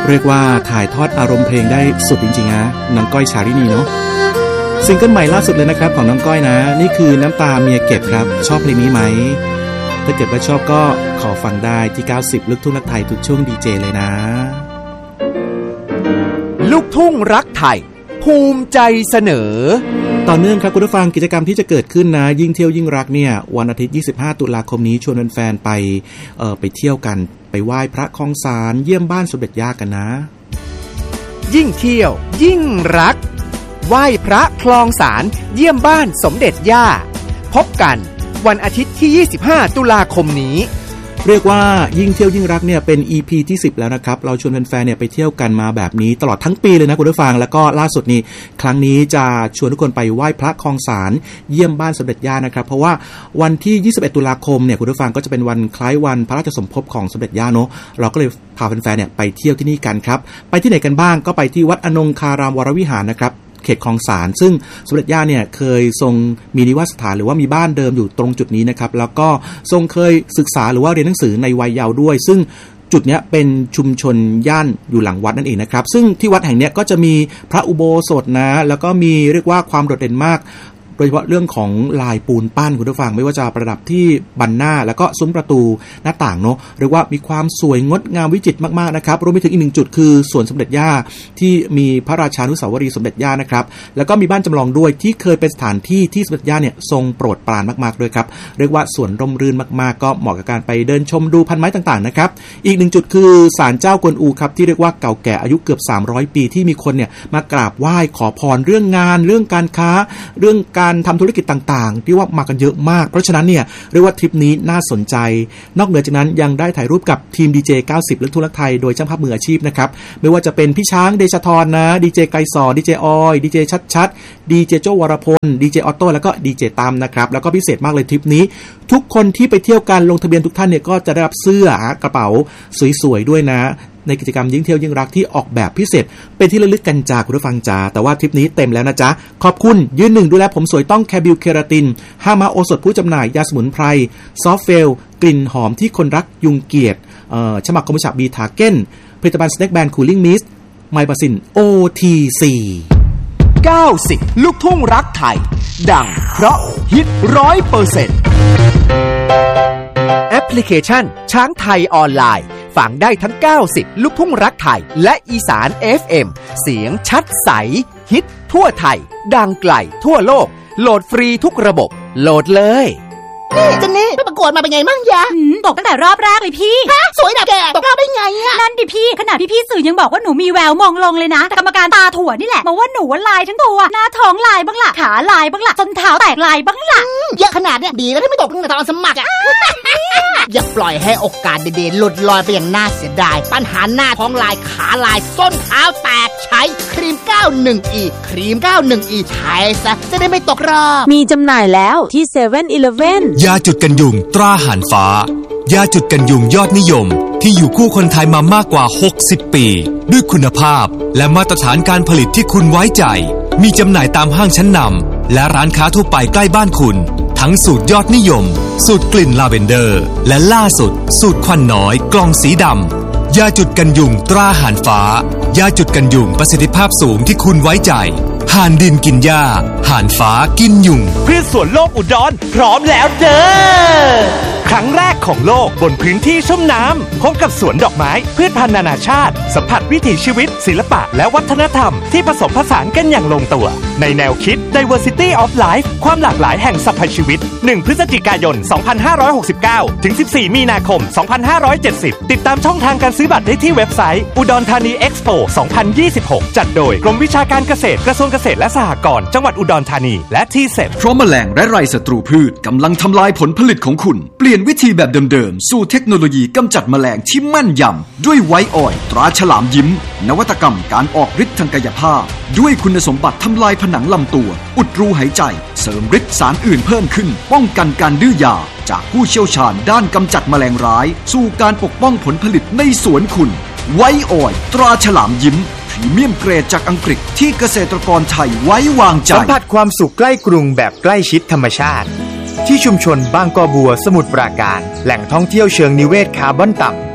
เรียกว่าถ่ายทอดอารมณ์เพลงได้สุดจริงๆนะน้องก้อยชาลินีเนาะซิงเกิลใหม่ล่าสุดเลยนะครับของน้องก้อยนะนี่คือน้ำตาเมียเก็บครับชอบเพลงนี้ไหมถ้าเกิดว่าชอบก็ขอฟังได้ที่90ลูกทุ่งรักไทยทุกช่วงดีเจเลยนะลูกทุ่งรักไทยภูมิใจเสนอต่อเนื่องครับคุณผู้ฟังกิจกรรมที่จะเกิดขึ้นนะยิ่งเที่ยวยิ่งรักเนี่ยวันอาทิตย์25ตุลาคมนี้ชวนแฟนๆไปเที่ยวกันไปไหว้พระคลองสารเยี่ยมบ้านสมเด็จย่ากันนะยิ่งเที่ยวยิ่งรักไหว้พระคลองสารเยี่ยมบ้านสมเด็จย่าพบกันวันอาทิตย์ที่25ตุลาคมนี้เรียกว่ายิ่งเที่ยวยิ่งรักเนี่ยเป็น EP ที่10แล้วนะครับเราชวนแฟนๆเนี่ยไปเที่ยวกันมาแบบนี้ตลอดทั้งปีเลยนะคุณผู้ฟังแล้วก็ล่าสุดนี้ครั้งนี้จะชวนทุกคนไปไหว้พระคลองสารเยี่ยมบ้านสมเด็จย่านะครับเพราะว่าวันที่21ตุลาคมเนี่ยคุณผู้ฟังก็จะเป็นวันคล้ายวันพระราชสมภพของสมเด็จย่าเนาะเราก็เลยพาแฟนๆเนี่ยไปเที่ยวที่นี่กันครับไปที่ไหนกันบ้างก็ไปที่วัดอนงคารามวรวิหารนะครับเขตคลองสารซึ่งสมเด็จย่าเนี่ยเคยทรงมีนิวาสถานหรือว่ามีบ้านเดิมอยู่ตรงจุดนี้นะครับแล้วก็ทรงเคยศึกษาหรือว่าเรียนหนังสือในวัยเยาว์ด้วยซึ่งจุดนี้เป็นชุมชนย่านอยู่หลังวัดนั่นเองนะครับซึ่งที่วัดแห่งนี้ก็จะมีพระอุโบสถนะแล้วก็มีเรียกว่าความโดดเด่นมากโดยเฉพาะเรื่องของลายปูนปั้นคุณผู้ฟังไม่ว่าจะประดับที่บานหน้าแล้วก็ซุ้มประตูหน้าต่างเนาะเรียกว่ามีความสวยงดงามวิจิตรมากๆนะครับรวมไปถึงอีกหนึ่งจุดคือสวนสมเด็จย่าที่มีพระราชานุสาวรีย์สมเด็จย่านะครับแล้วก็มีบ้านจำลองด้วยที่เคยเป็นสถานที่ที่สมเด็จย่าเนี่ยทรงโปรดปรานมากๆด้วยครับเรียกว่าสวนร่มรื่นมากๆก็เหมาะกับการไปเดินชมดูพันไม้ต่างๆนะครับอีกหนึ่งจุดคือศาลเจ้ากวนอูครับที่เรียกว่าเก่าแก่อายุเกือบ300ปีที่มีคนเนี่ยมากราบไหว้ขอพรเรื่องงานเรื่องการค้าเรื่องการทำธุรกิจต่างๆที่ว่ามากันเยอะมากเพราะฉะนั้นเนี่ยเรียกว่าทริปนี้น่าสนใจนอกเหนือจากนั้นยังได้ถ่ายรูปกับทีมดีเจ90ลูกทุ่งรักไทยโดยช่างภาพมืออาชีพนะครับไม่ว่าจะเป็นพี่ช้างเดชธรนะดีเจไกรสอนดีเจออยดีเจชัดดีเจโจวรพลดีเจออโต้แล้วก็ดีเจตามนะครับแล้วก็พิเศษมากเลยทริปนี้ทุกคนที่ไปเที่ยวกันลงทะเบียนทุกท่านเนี่ยก็จะได้รับเสื้อกระเป๋าสวยๆด้วยนะในกิจกรรมยิ่งเที่ยวยิ่งรักที่ออกแบบพิเศษเป็นที่ระลึกกันจากคุณผู้ฟังจ้าแต่ว่าทริปนี้เต็มแล้วนะจ๊ะขอบคุณยืนหนึ่งดูแลผมสวยต้องแคบิลเคราตินห้ามาโอสถผู้จำหน่ายยาสมุนไพรซอฟเฟลกลิ่นหอมที่คนรักยุงเกียรติฉมักคอมบูชาบีทาเก้นผลิตภัณฑ์สแน็คแบนคูลิ่งมิสต์ไมบาซิน OTC 90ลูกทุ่งรักไทยดังเพราะฮิต 100% แอปพลิเคชันช้างไทยออนไลน์ฟังได้ทั้ง90ลูกทุ่งรักไทยและอีสาน FM เสียงชัดใสฮิตทั่วไทยดังไกลทั่วโลกโหลดฟรีทุกระบบโหลดเลยนี่จันนี่ไปประกวดมาเป็นไงมั่งยะตกตั้งแต่รอบแรกเลยพี่ฮะสวยดับแกตกรอบได้ไงอะนั่นดิพี่ขนาดพี่สื่อยังบอกว่าหนูมีแววมองลงเลยนะแต่กรรมการตาถั่วนี่แหละบอกว่าหนูลายทั้งตัวหน้าท้องลายบ้างล่ะขาลายบ้างล่ะจนเท้าแตกลายบ้างล่ะเยอะขนาดเนี้ยดีแล้วที่ไม่ตกตั้งแต่ตอนสมัครอะอย่าปล่อยให้โอกาสดีๆหลุดลอยไปอย่างน่าเสียดายปัญหาหน้าท้องลายขาลายส้นเท้าแตกใช้ครีม 91E ครีม 91E ใช้ซะจะได้ไม่ตกรอบมีจำหน่ายแล้วที่ 7-Eleven ยาจุดกันยุงตราหารฟ้ายาจุดกันยุงยอดนิยมที่อยู่คู่คนไทยมามากกว่า60ปีด้วยคุณภาพและมาตรฐานการผลิตที่คุณไว้ใจมีจำหน่ายตามห้างชั้นนำและร้านค้าทั่วไปใกล้บ้านคุณทั้งสูตรยอดนิยมสูตรกลิ่นลาเวนเดอร์และล่าสุดสูตรควันน้อยกล่องสีดำยาจุดกันยุงตราหารฟ้ายาจุดกันยุงประสิทธิภาพสูงที่คุณไว้ใจห่านดินกินหญ้าห่านฟ้ากินยุงพืชสวนโลกอุดรพร้อมแล้วเด้อครั้งแรกของโลกบนพื้นที่ชุ่มน้ำพบกับสวนดอกไม้พืชพันธุ์นานาชาติสัมผัสวิถีชีวิตศิลปะและวัฒนธรรมที่ผสมผสานกันอย่างลงตัวในแนวคิด Diversity of Life ความหลากหลายแห่งสรรพชีวิต1พฤศจิกายน2569ถึง14มีนาคม2570ติดตามช่องทางการซื้อบัตรได้ที่เว็บไซต์อุดรธานีเอ็กซ์โป2026จัดโดยกรมวิชาการเกษตรกระทรวงเกษตรและสหกรณ์จังหวัดอุดรธานีและที่เซ็ตเพราะแมลงและไรศัตรูพืชกำลังทำลายผลผลิตของคุณเปลี่ยนวิธีแบบเดิมๆสู่เทคโนโลยีกำจัดแมลงที่แม่นยำด้วยไวท์ออยล์ตราฉลามยิ้มนวัตกรรมการออกฤทธิ์ทางกายภาพด้วยคุณสมบัติทำลายผนังลำตัวอุดรูหายใจเสริมฤทธิ์สารอื่นเพิ่มขึ้นป้องกันการดื้อยาจากผู้เชี่ยวชาญด้านกำจัดแมลงร้ายสู่การปกป้องผลผลิตในสวนคุณไวท์ออยล์ตราฉลามยิ้มพรีเมียมเกรดจากอังกฤษที่เกษตรกรไทยไว้วางใจสัมผัสความสุขใกล้กรุงแบบใกล้ชิดธรรมชาติที่ชุมชนบางกอบัวสมุทรปราการแหล่งท่องเที่ยวเชิงนิเวศคาร์บอนต่ำ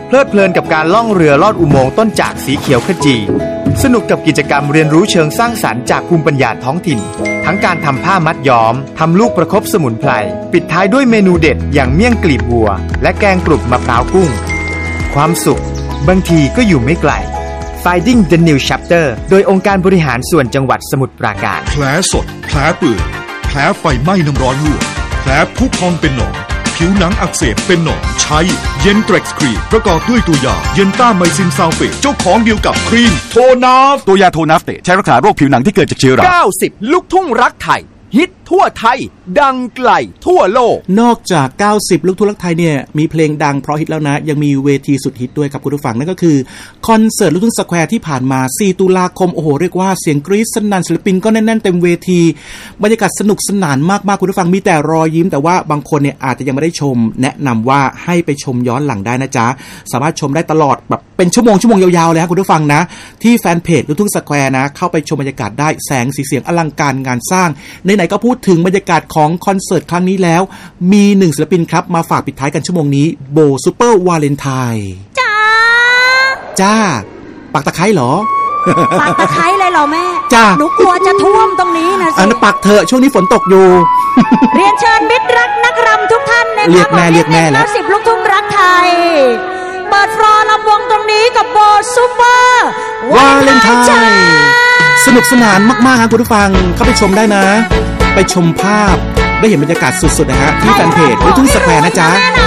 เพลิดเพลินกับการล่องเรือลอดอุโมงค์ต้นจากสีเขียวขจีสนุกกับกิจกรรมเรียนรู้เชิงสร้างสรรค์จากภูมิปัญญาท้องถิ่นทั้งการทำผ้ามัดย้อมทำลูกประคบสมุนไพรปิดท้ายด้วยเมนูเด็ดอย่างเมี่ยงกลีบบัวและแกงกรุบมะพร้าวกุ้งความสุขบางทีก็อยู่ไม่ไกล Finding the New Chapter โดยองค์การบริหารส่วนจังหวัดสมุทรปราการแผลสดแผลเปื่อยแผลไฟไหม้น้ำร้อนลวกแผลพุพองเป็นหนองผิวหนังอักเสบเป็นหนองใช้เย็นเทร็กซ์ครีมประกอบด้วยตัวยาเย็นต้าไมซินซัลเฟตเจ้าของเดียวกับครีมโทนาฟตัวยาโทนาฟเตใช้รักษาโรคผิวหนังที่เกิดจากเชื้อรา 90ลูกทุ่งรักไทยฮิตทั่วไทยดังไกลทั่วโลกนอกจาก90ลูกทุ่งรักไทยเนี่ยมีเพลงดังเพราะฮิตแล้วนะยังมีเวทีสุดฮิตด้วยครับคุณผู้ฟังนั่นก็คือคอนเสิร์ตลูกทุ่งสแควร์ที่ผ่านมา4ตุลาคมโอ้โหเรียกว่าเสียงกรี๊ดสนั่นศิลปินก็แน่นๆเต็มเวทีบรรยากาศสนุกสนานมากๆคุณผู้ฟังมีแต่รอยยิ้มแต่ว่าบางคนเนี่ยอาจจะยังไม่ได้ชมแนะนำว่าให้ไปชมย้อนหลังได้นะจ๊ะสามารถชมได้ตลอดแบบเป็นชั่วโมงยาวๆเลยครับคุณผู้ฟังนะที่แฟนเพจลูกทุ่งสแควร์นะเข้าไปชมบรรยากาศได้แสงสีเสียงอลังการงานสร้างไหนๆก็พูดถึงบรรยากาศของคอนเสิร์ตครั้งนี้แล้วมี1ศิลปินครับมาฝากปิดท้ายกันชั่วโมงนี้โบซูเปอร์วาเลนไทน์จ้าปักตะไคร้เหรอปักตะไคร้เลยเหรอแม่จ้าหนูกลัวจะท่วมตรงนี้นะสิอันปักเถอะช่วงนี้ฝนตกอยู่เรียนเชิญมิตรรักนักรำทุกท่านนะคะเรียกแม่แล้ว 10ลูกทุ่งรักไทยเปิดฟลอร์ลำวงตรงนี้กับโบซูเปอร์วาเลนไทน์สนุกสนานมากๆครับคุณผู้ฟังเข้าไปชมได้นะไปชมภาพได้เห็นบรรยากาศสุดๆนะฮะที่แฟนเพจลูกทุ่งสแควร์นะจ๊ะ